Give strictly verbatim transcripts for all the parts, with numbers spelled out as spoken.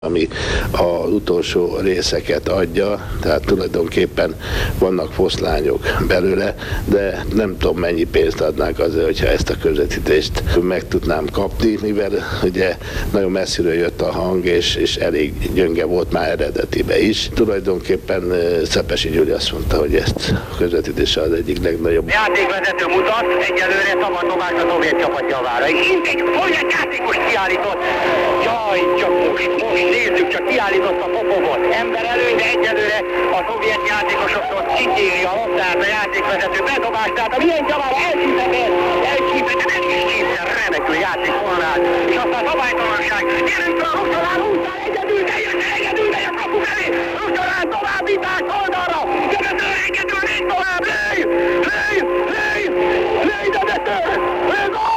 ami az utolsó részeket adja, tehát tulajdonképpen vannak foszlányok belőle, de nem tudom mennyi pénzt adnánk azért, hogyha ezt a közvetítést meg tudnám kapni, mivel ugye nagyon messziről jött a hang, és, és elég gyönge volt már eredetibe is. Tulajdonképpen Szepesi Gyuri azt mondta, hogy ezt a közvetítése az egyik legnagyobb. Játékvezető mutat, egyelőre szabad dobás a szovjet csapat javára. Itt egy szovjet játékos kiállított. Jaj, csak most, most nézzük, csak kiállított a Popovot. Ember előny, de egyelőre a szovjet játékosoktól kitéri a labdát a játékvezető bedobást, tehát a milyen javára elcsípetett, elcsípetett, el is csípetett, remekül játék Konrád. És aztán szabálytalanság, gyerünk fel a Ruszorán, úszál egyedül, de jön, egyedül, de jön kapu felé, Ruszorán továbbítás oldalra, Demető egyedül, még tovább, lőj, lőj, lőj, lőj, Demető, lőj, gól!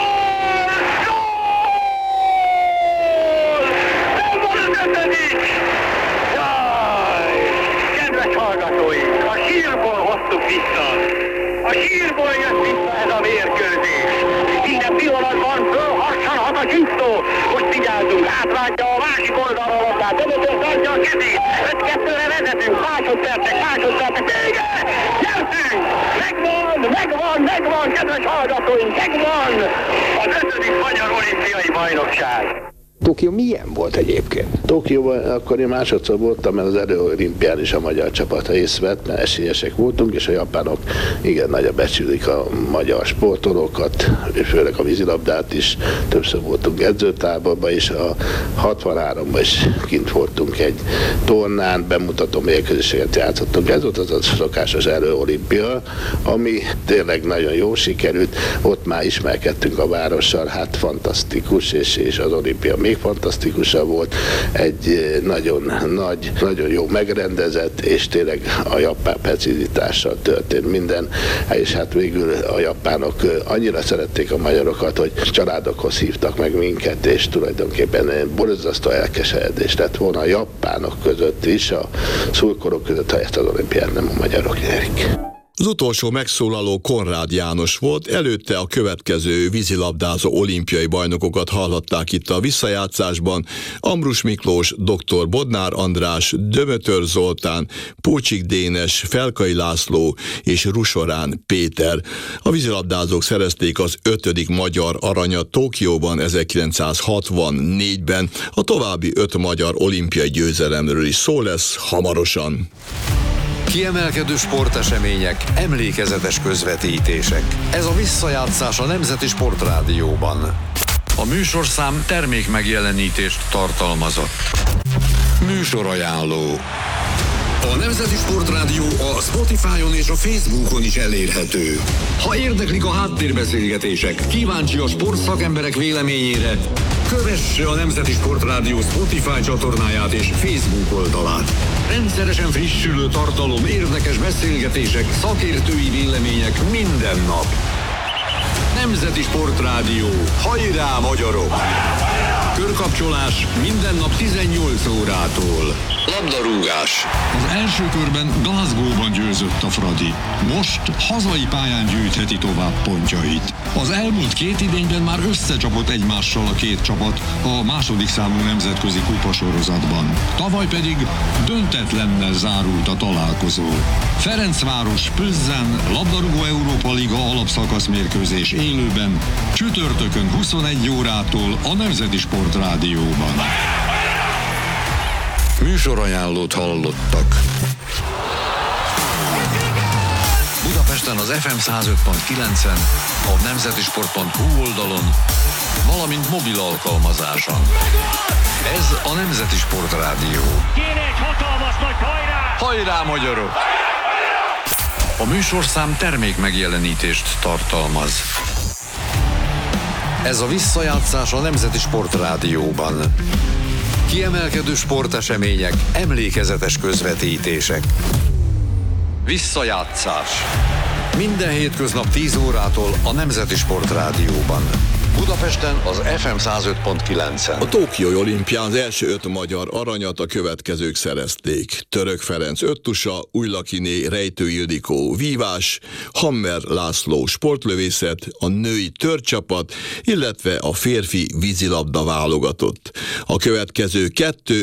Vissza. A sírból jött vissza ez a mérkőzés. Minden pillanatban fölhassanhat a csisztó. Most figyeltünk, átváltja a másik oldalra a labdát. Demető tartja a kezét. öt kettőre vezetünk. Másodpercek, másodpercek. Vége! Gyertünk! Megvan, megvan, megvan, kedves hallgatóink, megvan! Az ötödik magyar olimpiai bajnokság. Tokió milyen volt egyébként? Tokióban akkor én másodszor voltam, mert az előolimpián is a magyar csapat részt vett, mert esélyesek voltunk, és a japánok igen nagyra becsülik a magyar sportolókat, főleg a vízilabdát is. Többször voltunk edzőtáborban, és a hatvanháromban is kint voltunk egy tornán, bemutató mérkőzéseket játszottunk. Ez volt az a szokásos előolimpia, ami tényleg nagyon jó sikerült. Ott már ismerkedtünk a várossal, hát fantasztikus, és, és az olimpia még fantasztikusabb volt, egy nagyon nagy, nagyon jó megrendezett, és tényleg a japán precizitással történt minden, és hát végül a japánok annyira szerették a magyarokat, hogy családokhoz hívtak meg minket, és tulajdonképpen borzasztó elkeseredést lett volna a japánok között is, a szurkolók között, ha ezt az olimpiát nem a magyarok nyerik. Az utolsó megszólaló Konrád János volt, előtte a következő vízilabdázó olimpiai bajnokokat hallhatták itt a visszajátszásban: Ambrus Miklós, dr. Bodnár András, Dömötör Zoltán, Pócsik Dénes, Felkai László és Rusorán Péter. A vízilabdázók szerezték az ötödik magyar aranyat Tokióban ezerkilencszázhatvannégyben, a további öt magyar olimpiai győzelemről is szó lesz hamarosan. Kiemelkedő sportesemények, emlékezetes közvetítések. Ez a visszajátszás a Nemzeti Sportrádióban. A műsorszám termékmegjelenítést tartalmazott. Műsorajánló. A Nemzeti Sportrádió a Spotify-on és a Facebookon is elérhető. Ha érdeklik a háttérbeszélgetések, kíváncsi a sportszakemberek véleményére, kövesse a Nemzeti Sportrádió Spotify csatornáját és Facebook oldalát. Rendszeresen frissülő tartalom, érdekes beszélgetések, szakértői vélemények minden nap. Nemzeti Sportrádió. Hajrá, magyarok! Körkapcsolás minden nap tizennyolc órától. Labdarúgás. Az első körben Glasgow-ban győzött a Fradi. Most hazai pályán gyűjtheti tovább pontjait. Az elmúlt két idényben már összecsapott egymással a két csapat a második számú nemzetközi kupasorozatban. Tavaly pedig döntetlennel zárult a találkozó. Ferencváros Plzen labdarúgó Európa Liga alapszakasz mérkőzés élőben csütörtökön huszonegy órától a Nemzeti Sportrádióban. Műsorajánlót hallottak. Budapesten az ef em száz öt pont kilencen, a nemzetisport pont hu oldalon, valamint mobil alkalmazáson. Ez a Nemzeti Sportrádió. Kéne egy hatalmas nagy hajrá! Hajrá, magyarok! A műsorszám termékmegjelenítést tartalmaz. Ez a visszajátszás a Nemzeti Sportrádióban. Kiemelkedő sportesemények, emlékezetes közvetítések. Visszajátszás. Minden hétköznap tíz órától a Nemzeti Sportrádióban. Budapesten az ef em száz öt pont kilencen. A Tokiói olimpián az első öt magyar aranyat a következők szerezték. Török Ferenc öt tusa, Újlakiné Rejtő Ildikó vívás, Hammer László sportlövészet, a női törcsapat, illetve a férfi vízilabda válogatott. A következő kettő